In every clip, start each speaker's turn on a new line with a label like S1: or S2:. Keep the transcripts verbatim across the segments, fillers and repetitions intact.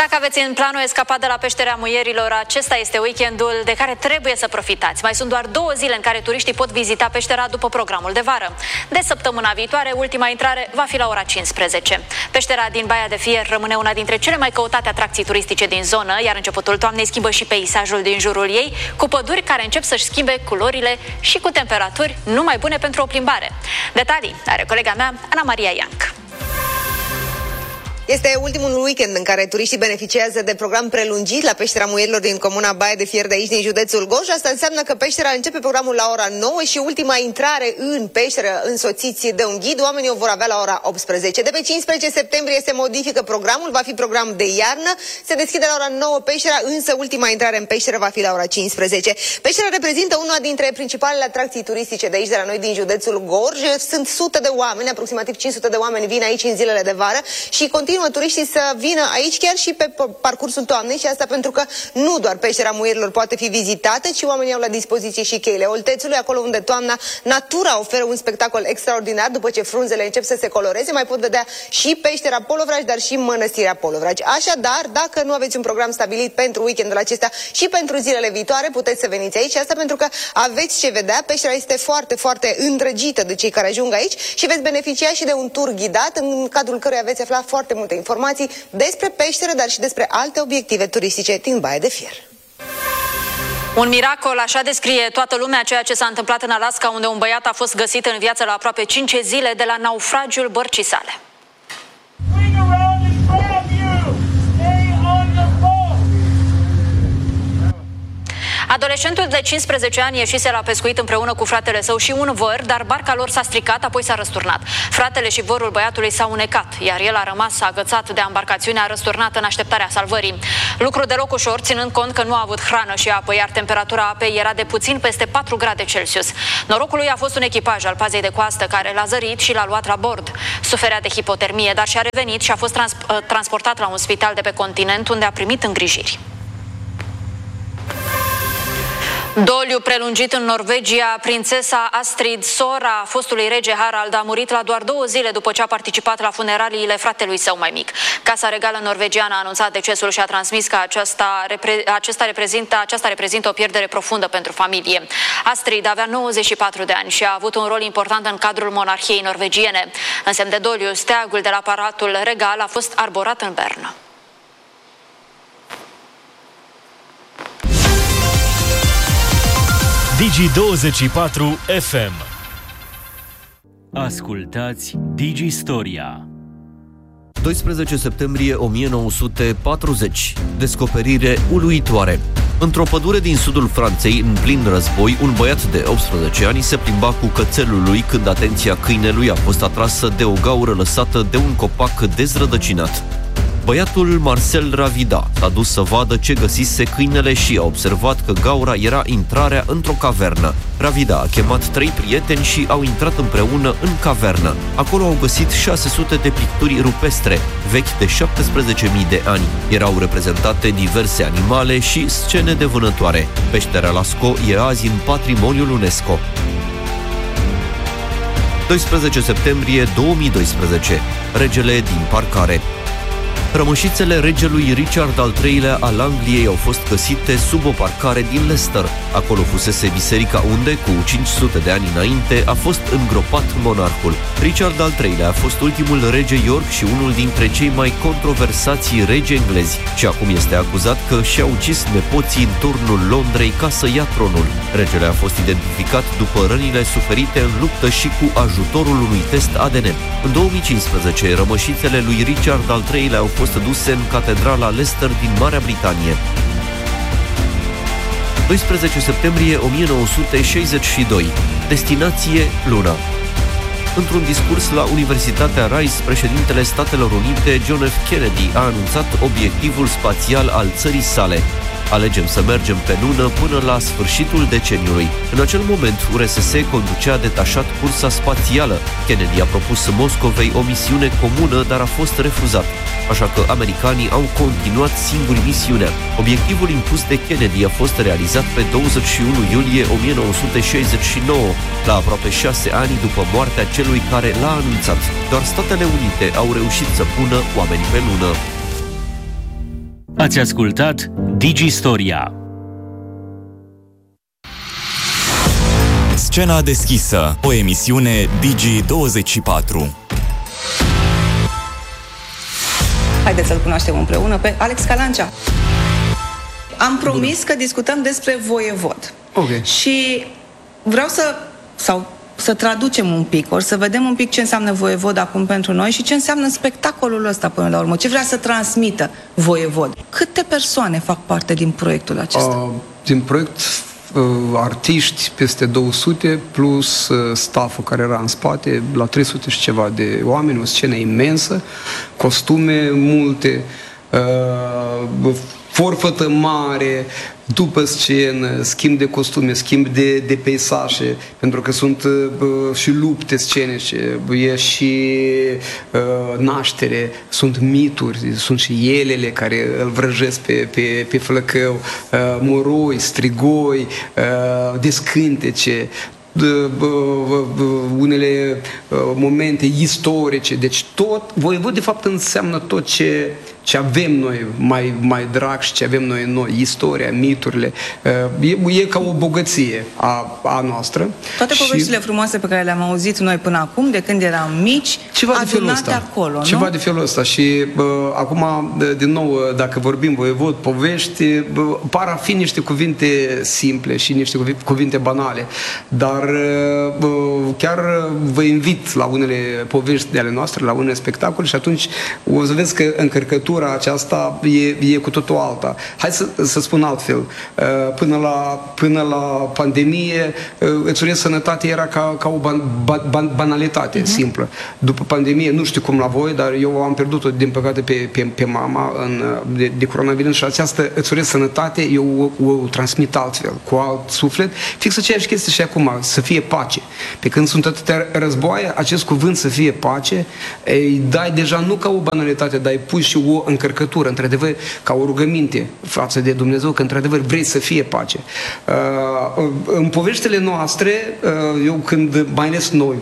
S1: Dacă aveți în plan o escapadă la peșterea Muierilor, acesta este weekendul de care trebuie să profitați. Mai sunt doar două zile în care turiștii pot vizita peștera după programul de vară. De săptămâna viitoare, ultima intrare va fi la ora cincisprezece. Peștera din Baia de Fier rămâne una dintre cele mai căutate atracții turistice din zonă, iar începutul toamnei schimbă și peisajul din jurul ei, cu păduri care încep să-și schimbe culorile și cu temperaturi numai bune pentru o plimbare. Detalii are colega mea, Ana Maria Ianc.
S2: Este ultimul weekend în care turiștii beneficiază de program prelungit la peștera Muierilor din comuna Baia de Fier de aici, din județul Gorj. Asta înseamnă că peștera începe programul la ora nouă și ultima intrare în peșteră, însoțiți de un ghid, oamenii o vor avea la ora optsprezece. De pe cincisprezece septembrie se modifică programul, va fi program de iarnă, se deschide la ora nouă peștera, însă ultima intrare în peșteră va fi la ora cincisprezece. Peștera reprezintă una dintre principalele atracții turistice de aici, de la noi, din județul Gorj. Sunt sute de oameni, aproximativ cinci sute de oameni vin aici în zilele de vară și continuă turiștii să vină aici chiar și pe parcursul toamnei, și asta pentru că nu doar peștera Muierilor poate fi vizitată, ci oamenii au la dispoziție și cheile Oltețului, acolo unde toamna natura oferă un spectacol extraordinar. După ce frunzele încep să se coloreze, mai pot vedea și peștera Polovraj, dar și mănăstirea Polovraj. Așadar, dacă nu aveți un program stabilit pentru weekendul acesta și pentru zilele viitoare, puteți să veniți aici, asta pentru că aveți ce vedea. Peștera este foarte, foarte îndrăgită de cei care ajung aici și veți beneficia și de un tur ghidat, în cadrul căruia veți afla foarte multe informații despre peșteră, dar și despre alte obiective turistice din Baia de Fier.
S1: Un miracol, așa descrie toată lumea ceea ce s-a întâmplat în Alaska, unde un băiat a fost găsit în viață la aproape cinci zile de la naufragiul bărcii sale. Adolescentul de cincisprezece ani ieșise la pescuit împreună cu fratele său și un văr, dar barca lor s-a stricat, apoi s-a răsturnat. Fratele și vărul băiatului s-au unecat, iar el a rămas agățat de embarcațiunea răsturnată în așteptarea salvării. Lucru deloc ușor, ținând cont că nu a avut hrană și apă, iar temperatura apei era de puțin peste patru grade Celsius. Norocul lui a fost un echipaj al pazei de coastă care l-a zărit și l-a luat la bord. Suferea de hipotermie, dar și-a revenit și a fost trans- transportat la un spital de pe continent, unde a primit îngrijiri. Doliu prelungit în Norvegia. Prințesa Astrid, sora fostului rege Harald, a murit la doar două zile după ce a participat la funeraliile fratelui său mai mic. Casa Regală norvegiană a anunțat decesul și a transmis că aceasta, repre, acesta reprezintă, aceasta reprezintă o pierdere profundă pentru familie. Astrid avea nouăzeci și patru de ani și a avut un rol important în cadrul monarhiei norvegiene. În semn de doliu, steagul de la Palatul Regal a fost arborat în Bern.
S3: Digi douăzeci și patru F M. Ascultați Digi Storia.
S4: doisprezece septembrie o mie nouă sute patruzeci. Descoperire uluitoare. Într-o pădure din sudul Franței, în plin război, un băiat de optsprezece ani se plimba cu cățelul lui când atenția câinelui a fost atrasă de o gaură lăsată de un copac dezrădăcinat. Băiatul Marcel Ravida s-a dus să vadă ce găsise câinele și a observat că gaura era intrarea într-o cavernă. Ravida a chemat trei prieteni și au intrat împreună în cavernă. Acolo au găsit șase sute de picturi rupestre, vechi de șaptesprezece mii de ani. Erau reprezentate diverse animale și scene de vânătoare. Peștera Lascaux e azi în patrimoniul UNESCO. doisprezece septembrie două mii doisprezece. Regele din parcare. Rămășițele regelui Richard al treilea al Angliei au fost găsite sub o parcare din Leicester. Acolo fusese biserica unde, cu cinci sute de ani înainte, a fost îngropat monarhul. Richard al treilea a fost ultimul rege York și unul dintre cei mai controversați regi englezi. Și acum este acuzat că și-a ucis nepoții în turnul Londrei ca să ia tronul. Regele a fost identificat după rănile suferite în luptă și cu ajutorul unui test A D N. În două mii cincisprezece, rămășițele lui Richard al treilea au fost duse în catedrala Leicester din Marea Britanie. doisprezece septembrie o mie nouă sute șaizeci și doi. Destinație Luna. Într-un discurs la Universitatea Rice, președintele Statelor Unite, John F. Kennedy, a anunțat obiectivul spațial al țării sale. Alegem să mergem pe lună până la sfârșitul deceniului. În acel moment, U R S S conducea detașat cursa spațială. Kennedy a propus Moscovei o misiune comună, dar a fost refuzat. Așa că americanii au continuat singuri misiunea. Obiectivul impus de Kennedy a fost realizat pe douăzeci și unu iulie o mie nouă sute șaizeci și nouă, la aproape șase ani după moartea celui care l-a anunțat. Doar Statele Unite au reușit să pună oameni pe lună.
S3: Ați ascultat Digi Storia.
S5: Scena deschisă, o emisiune Digi douăzeci și patru.
S6: Haideți să-l cunoaștem împreună pe Alex Calancea. Am promis Bună. că discutăm despre voievod.
S7: Okay.
S6: Și vreau să, sau să traducem un pic, ori să vedem un pic ce înseamnă voievod acum pentru noi și ce înseamnă spectacolul ăsta până la urmă. Ce vrea să transmită voievod? Câte persoane fac parte din proiectul acesta?
S7: Uh, din proiect uh, artiști peste două sute plus uh, stafful care era în spate, la trei sute și ceva de oameni, o scenă imensă, costume multe, uh, forfătă mare, după scenă, schimb de costume, schimb de, de peisaje, pentru că sunt uh, și lupte scenice, e și uh, naștere, sunt mituri, sunt și elele care îl vrăjesc pe, pe, pe flăcău, uh, moroi, strigoi, uh, descântece, unele momente istorice, deci tot, voievod de fapt înseamnă tot ce, ce avem noi mai, mai drag și ce avem noi în noi, istoria, miturile, e, e ca o bogăție a, a noastră.
S6: Toate și poveștile frumoase pe care le-am auzit noi până acum, de când eram mici,
S7: ceva de felul ăsta.
S6: acolo,
S7: Ceva
S6: nu?
S7: de felul ăsta și uh, acum, din nou, dacă vorbim voievod, povești, uh, par a fi niște cuvinte simple și niște cuvinte banale, dar chiar vă invit la unele povești de ale noastre, la unele spectacole și atunci o să vezi că încărcătura aceasta e, e cu totul alta. Hai să, să spun altfel. Până la, până la pandemie, îți urez sănătate era ca, ca o ban, ban, banalitate uh-huh. simplă. După pandemie, nu știu cum la voi, dar eu am pierdut-o, din păcate, pe, pe, pe mama în, de, de coronavirus și această îți urez sănătate, eu o, o transmit altfel, cu alt suflet. Fix aceeași chestie și acum, să fie pace. Pe când sunt atâtea războaie, acest cuvânt să fie pace, îi dai deja nu ca o banalitate, dar îi pui și o încărcătură, într-adevăr, ca o rugăminte față de Dumnezeu, că într-adevăr vrei să fie pace. Uh, în poveștile noastre, uh, eu când, mai ales noi,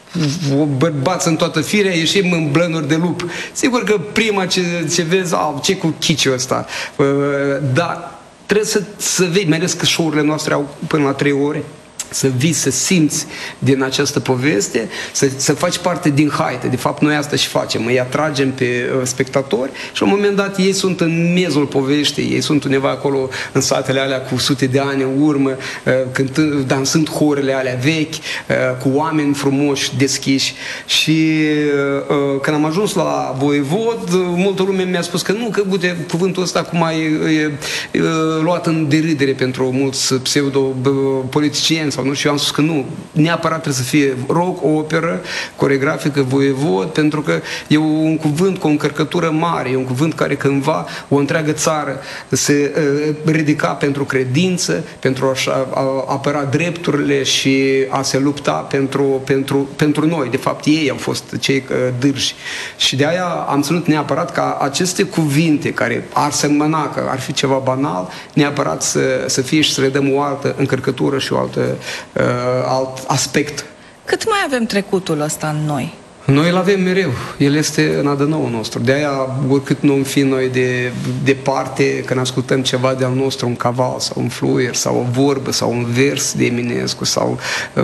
S7: bărbați în toată firea, ieșim în blănuri de lup. Sigur că prima ce, ce vezi, au, ce cu chiciul ăsta? Uh, dar trebuie să, să vezi, mai ales că show-urile noastre au până la trei ore, să vii, să simți din această poveste, să, să faci parte din haită. De fapt, noi asta și facem. Îi atragem pe uh, spectatori și la un moment dat ei sunt în mezul poveștii, ei sunt undeva acolo în satele alea cu sute de ani în urmă, uh, cântând, dansând horurile alea vechi, uh, cu oameni frumoși, deschiși. Și uh, când am ajuns la voievod, multă lume mi-a spus că nu, că uite, cuvântul ăsta acum e, e, e luat în deridere pentru mulți pseudo-politicieni sau nu, și eu am spus că nu, neapărat trebuie să fie rock, o operă coregrafică, voievod, pentru că e un cuvânt cu o încărcătură mare, e un cuvânt care cândva o întreagă țară se uh, ridica pentru credință, pentru a, a apăra drepturile și a se lupta pentru, pentru, pentru noi. De fapt, ei au fost cei uh, dârși. Și de aia am ținut neapărat ca aceste cuvinte care ar semăna că ar fi ceva banal, neapărat să, să fie și să le dăm o altă încărcătură și o altă Uh, alt aspect.
S6: Cât mai avem trecutul ăsta în noi?
S7: Noi îl avem mereu. El este în A D N-ul nostru. De aia, oricât nu am fi noi de departe, când ascultăm ceva de-al nostru, un caval sau un fluier sau o vorbă sau un vers de Eminescu sau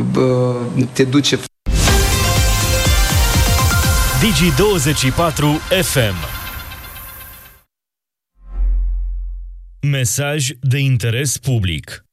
S7: uh, te duce.
S3: Digi douăzeci și patru F M. Mesaj de interes public.